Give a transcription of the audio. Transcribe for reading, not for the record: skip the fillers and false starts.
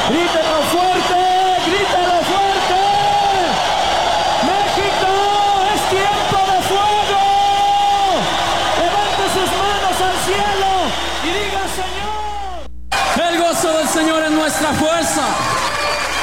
Grítalo fuerte, grítalo fuerte. México, es tiempo de fuego. Levante sus manos al cielo y diga: Señor. El gozo del Señor es nuestra fuerza.